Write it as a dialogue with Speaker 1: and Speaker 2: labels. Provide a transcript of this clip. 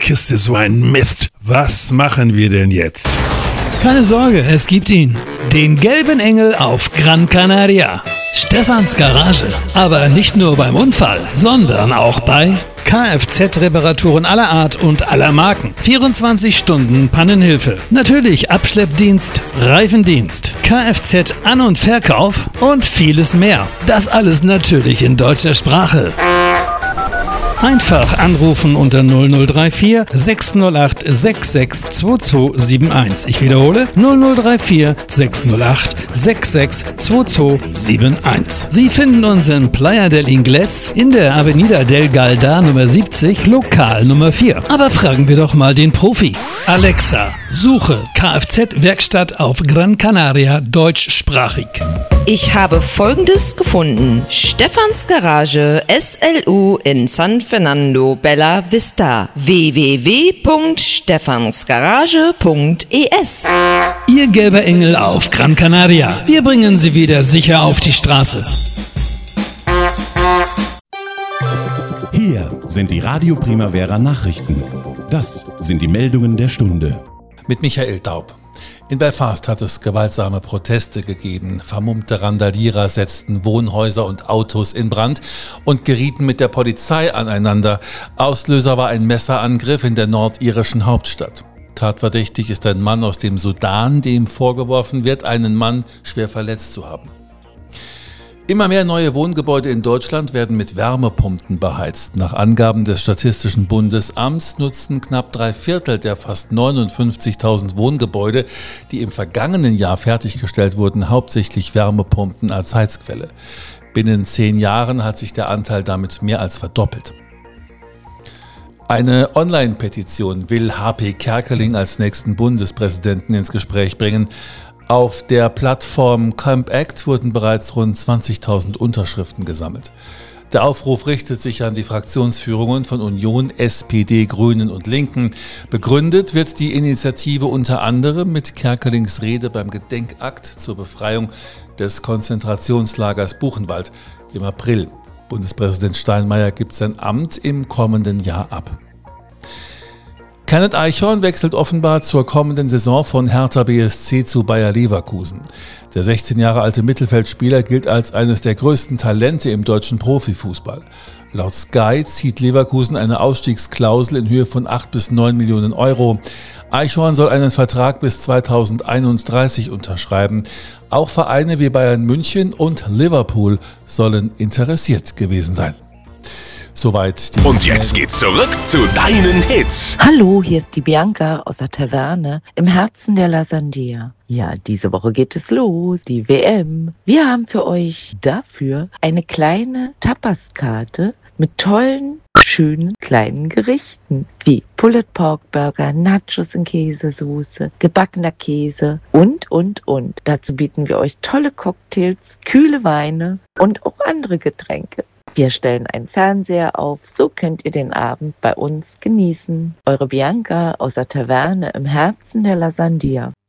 Speaker 1: Kiste so ein Mist. Was machen wir denn jetzt?
Speaker 2: Keine Sorge, es gibt ihn. Den gelben Engel auf Gran Canaria. Stefans Garage. Aber nicht nur beim Unfall, sondern auch bei Kfz-Reparaturen aller Art und aller Marken. 24 Stunden Pannenhilfe. Natürlich Abschleppdienst, Reifendienst, Kfz-An- und Verkauf und vieles mehr. Das alles natürlich in deutscher Sprache. Einfach anrufen unter 0034 608 662271. Ich wiederhole 0034 608 662271. Sie finden uns in Playa del Ingles in der Avenida del Galdar Nummer 70, Lokal Nummer 4. Aber fragen wir doch mal den Profi. Alexa, suche Kfz-Werkstatt auf Gran Canaria deutschsprachig.
Speaker 3: Ich habe Folgendes gefunden. Stefans Garage SLU in San Fernando Bella Vista. www.stefansgarage.es.
Speaker 2: Ihr gelber Engel auf Gran Canaria. Wir bringen Sie wieder sicher auf die Straße.
Speaker 4: Hier sind die Radio Primavera Nachrichten. Das sind die Meldungen der Stunde.
Speaker 5: Mit Michael Daub. In Belfast hat es gewaltsame Proteste gegeben. Vermummte Randalierer setzten Wohnhäuser und Autos in Brand und gerieten mit der Polizei aneinander. Auslöser war ein Messerangriff in der nordirischen Hauptstadt. Tatverdächtig ist ein Mann aus dem Sudan, dem vorgeworfen wird, einen Mann schwer verletzt zu haben. Immer mehr neue Wohngebäude in Deutschland werden mit Wärmepumpen beheizt. Nach Angaben des Statistischen Bundesamts nutzen knapp 3/4 der fast 59.000 Wohngebäude, die im vergangenen Jahr fertiggestellt wurden, hauptsächlich Wärmepumpen als Heizquelle. Binnen 10 Jahren hat sich der Anteil damit mehr als verdoppelt. Eine Online-Petition will HP Kerkeling als nächsten Bundespräsidenten ins Gespräch bringen. Auf der Plattform Camp Act wurden bereits rund 20.000 Unterschriften gesammelt. Der Aufruf richtet sich an die Fraktionsführungen von Union, SPD, Grünen und Linken. Begründet wird die Initiative unter anderem mit Kerkelings Rede beim Gedenkakt zur Befreiung des Konzentrationslagers Buchenwald im April. Bundespräsident Steinmeier gibt sein Amt im kommenden Jahr ab. Kenneth Eichhorn wechselt offenbar zur kommenden Saison von Hertha BSC zu Bayer Leverkusen. Der 16 Jahre alte Mittelfeldspieler gilt als eines der größten Talente im deutschen Profifußball. Laut Sky zieht Leverkusen eine Ausstiegsklausel in Höhe von 8 bis 9 Millionen Euro. Eichhorn soll einen Vertrag bis 2031 unterschreiben. Auch Vereine wie Bayern München und Liverpool sollen interessiert gewesen sein. Soweit die
Speaker 6: Und jetzt geht's zurück zu deinen Hits.
Speaker 7: Hallo, hier ist die Bianca aus der Taverne im Herzen der Lasandia. Ja, diese Woche geht es los, die WM. Wir haben für euch dafür eine kleine Tapaskarte mit tollen, schönen kleinen Gerichten wie Pulled Pork Burger, Nachos in Käsesoße, gebackener Käse und. Dazu bieten wir euch tolle Cocktails, kühle Weine und auch andere Getränke. Wir stellen einen Fernseher auf, so könnt ihr den Abend bei uns genießen. Eure Bianca aus der Taverne im Herzen der Lasandia.